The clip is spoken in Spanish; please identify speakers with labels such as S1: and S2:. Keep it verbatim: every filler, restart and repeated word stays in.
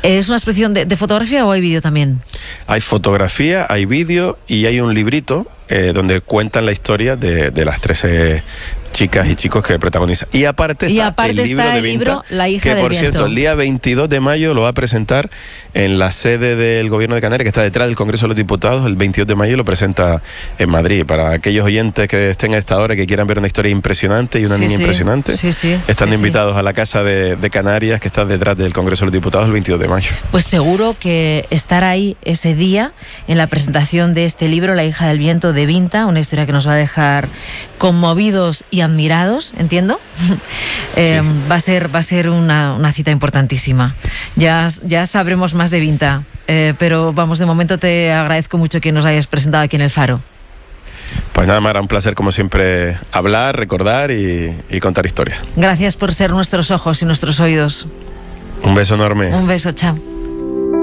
S1: ¿Es una expresión de, de fotografía o hay vídeo también?
S2: Hay fotografía, hay vídeo y hay un librito eh, donde cuentan la historia de, de las trece chicas y chicos que protagonizan. Y aparte está,
S1: y aparte
S2: el libro
S1: está
S2: de
S1: el
S2: Vinta,
S1: libro La hija
S2: que
S1: del
S2: por
S1: viento.
S2: cierto, el día veintidós de mayo lo va a presentar en la sede del Gobierno de Canarias, que está detrás del Congreso de los Diputados. El veintidós de mayo lo presenta en Madrid. Para aquellos oyentes que estén a esta hora y que quieran ver una historia impresionante y una
S1: Sí,
S2: niña
S1: sí.
S2: impresionante,
S1: Sí, sí.
S2: están
S1: Sí,
S2: invitados
S1: sí.
S2: a la Casa de, de Canarias, que está detrás del Congreso de los Diputados, el veintidós de mayo.
S1: Pues seguro que estar ahí ese día en la presentación de este libro, La hija del viento, de Vinta, una historia que nos va a dejar conmovidos y admirados, entiendo. eh,
S2: Sí.
S1: va a ser, va a ser una, una cita importantísima. Ya, ya sabremos más de Vinta, eh, pero vamos, de momento te agradezco mucho que nos hayas presentado aquí en El Faro.
S2: Pues nada, Mara, un placer como siempre hablar, recordar y, y contar historias.
S1: Gracias por ser nuestros ojos y nuestros oídos.
S2: Un beso enorme.
S1: Un beso, chao.